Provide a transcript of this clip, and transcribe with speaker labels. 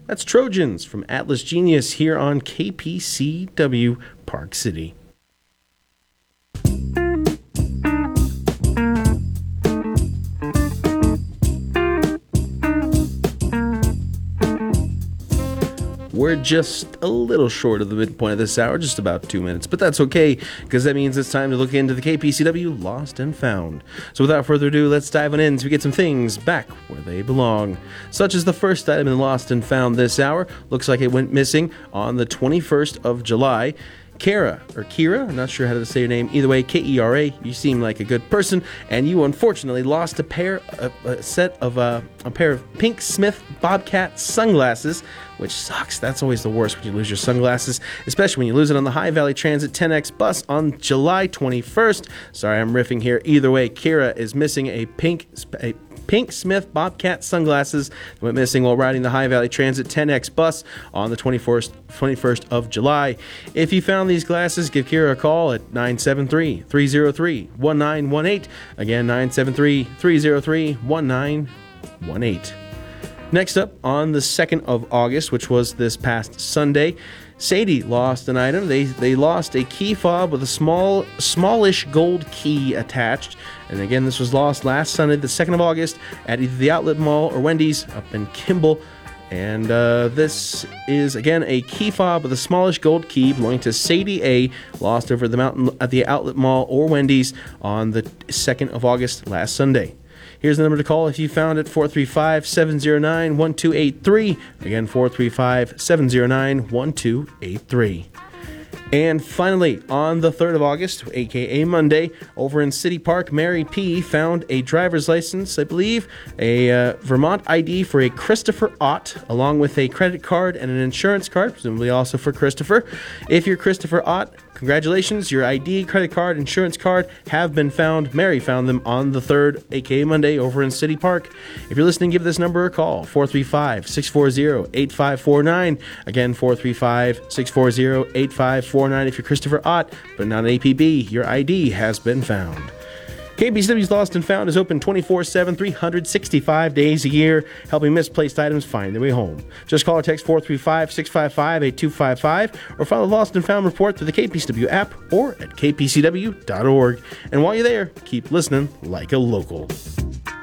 Speaker 1: That's Trojans from Atlas Genius here on KPCW Park City. We're just a little short of the midpoint of this hour, just about 2 minutes, but that's okay, because that means it's time to look into the KPCW Lost and Found. So without further ado, let's dive on in so we get some things back where they belong. Such as the first item in Lost and Found this hour. Looks like it went missing on the 21st of July. Kira, I'm not sure how to say your name. Either way, Kera, you seem like a good person, and you unfortunately lost a pair of Pink Smith Bobcat sunglasses, which sucks. That's always the worst when you lose your sunglasses, especially when you lose it on the High Valley Transit 10X bus on July 21st. Sorry, I'm riffing here. Either way, Kira is missing a Pink Smith Bobcat sunglasses that went missing while riding the High Valley Transit 10X bus on the 21st of July. If you found these glasses, give Kira a call at 973-303-1918. Again, 973-303-1918. Next up, on the 2nd of August, which was this past Sunday, Sadie lost an item. They lost a key fob with a smallish gold key attached. And again, this was lost last Sunday, the 2nd of August, at either the Outlet Mall or Wendy's up in Kimball. And this is, again, a key fob with a smallish gold key belonging to Sadie A., lost over the mountain at the Outlet Mall or Wendy's on the 2nd of August last Sunday. Here's the number to call if you found it, 435-709-1283. Again, 435-709-1283. And finally, on the 3rd of August, a.k.a. Monday, over in City Park, Mary P. found a driver's license, I believe, a Vermont ID for a Christopher Ott, along with a credit card and an insurance card, presumably also for Christopher. If you're Christopher Ott, congratulations, your ID, credit card, insurance card have been found. Mary found them on the 3rd, aka Monday, over in City Park. If you're listening, give this number a call, 435-640-8549. Again, 435-640-8549 if you're Christopher Ott, but not an APB. Your ID has been found. KPCW's Lost and Found is open 24/7, 365 days a year, helping misplaced items find their way home. Just call or text 435-655-8255 or file a Lost and Found report through the KPCW app or at kpcw.org. And while you're there, keep listening like a local.